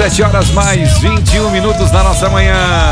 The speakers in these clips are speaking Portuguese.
7 horas mais 21 minutos na nossa manhã.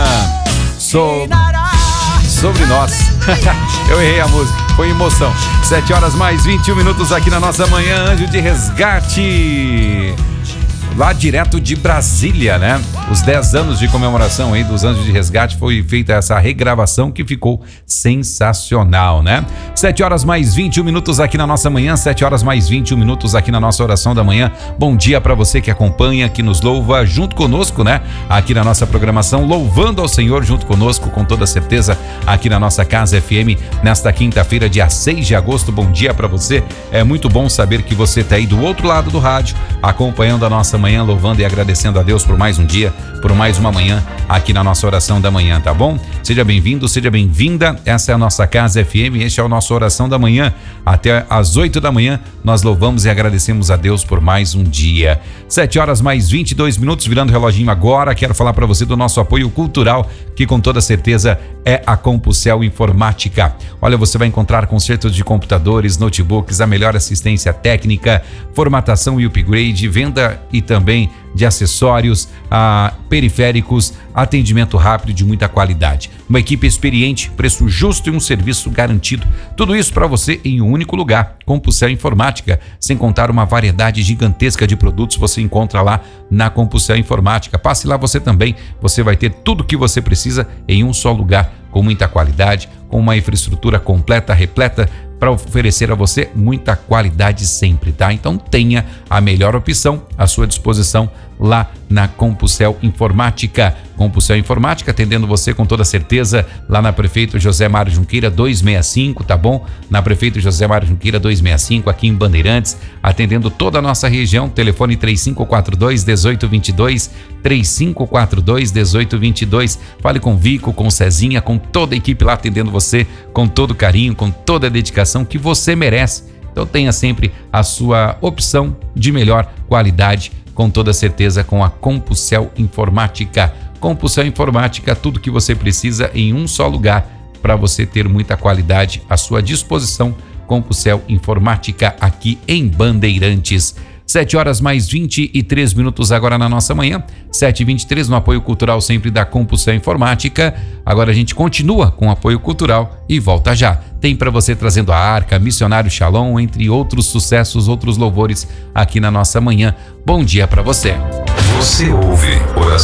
Sobre nós. Eu errei a música, foi emoção. 7 horas mais 21 minutos aqui na nossa manhã. Anjo de Resgate. Lá direto de Brasília, né? Os 10 anos de comemoração aí dos Anjos de Resgate, foi feita essa regravação que ficou sensacional, né? 7 horas mais 21 minutos aqui na nossa manhã, 7 horas mais 21 minutos aqui na nossa oração da manhã. Bom dia para você que acompanha, que nos louva junto conosco, né? Aqui na nossa programação, louvando ao Senhor junto conosco, com toda certeza, aqui na nossa Casa FM, nesta quinta-feira, dia 6 de agosto. Bom dia para você. É muito bom saber que você tá aí do outro lado do rádio, acompanhando a nossa manhã, louvando e agradecendo a Deus por mais um dia, por mais uma manhã aqui na nossa oração da manhã, tá bom? Seja bem-vindo, seja bem-vinda. Essa é a nossa Casa FM, este é o nosso oração da manhã. Até às 8 da manhã nós louvamos e agradecemos a Deus por mais um dia. 7 horas mais 22 minutos, virando o reloginho agora. Quero falar para você do nosso apoio cultural, que com toda certeza é a Compusel Informática. Olha, você vai encontrar consertos de computadores, notebooks, a melhor assistência técnica, formatação e upgrade, venda e também de acessórios, periféricos, atendimento rápido de muita qualidade. Uma equipe experiente, preço justo e um serviço garantido. Tudo isso para você em um único lugar. Compusel Informática, sem contar uma variedade gigantesca de produtos, você encontra lá na Compusel Informática. Passe lá você também, você vai ter tudo o que você precisa em um só lugar, com muita qualidade, com uma infraestrutura completa, repleta, para oferecer a você muita qualidade sempre, tá? Então tenha a melhor opção à sua disposição lá na Compusel Informática. Compusel Informática, atendendo você com toda certeza lá na Prefeito José Mário Junqueira 265, tá bom? Na Prefeito José Mário Junqueira 265, aqui em Bandeirantes, atendendo toda a nossa região. Telefone 3542-1822, 3542-1822. Fale com o Vico, com o Cezinha, com toda a equipe lá atendendo você com todo carinho, com toda a dedicação que você merece. Então tenha sempre a sua opção de melhor qualidade, com toda certeza, com a Compusel Informática. Compusel Informática, tudo que você precisa em um só lugar para você ter muita qualidade à sua disposição. Compusel Informática aqui em Bandeirantes. 7 horas mais 23 minutos agora na nossa manhã, 7h23, no apoio cultural sempre da Compusel Informática. Agora a gente continua com o apoio cultural e volta já. Tem para você trazendo a Arca, Missionário Shalom, entre outros sucessos, outros louvores aqui na nossa manhã. Bom dia para você. Você ouve Oração